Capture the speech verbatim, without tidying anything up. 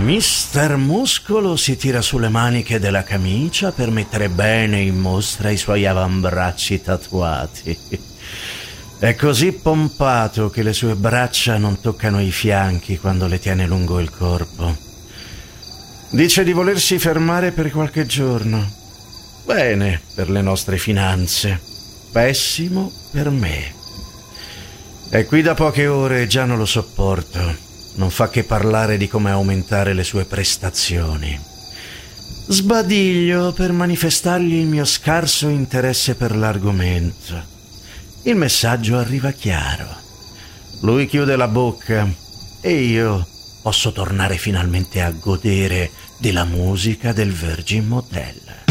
Mister Muscolo si tira sulle maniche della camicia per mettere bene in mostra i suoi avambracci tatuati. È così pompato che le sue braccia non toccano i fianchi quando le tiene lungo il corpo. Dice di volersi fermare per qualche giorno. Bene per le nostre finanze, pessimo per me. È qui da poche ore e già non lo sopporto. Non fa che parlare di come aumentare le sue prestazioni. Sbadiglio per manifestargli il mio scarso interesse per l'argomento. Il messaggio arriva chiaro. Lui chiude la bocca e io posso tornare finalmente a godere della musica del Virgin Motel.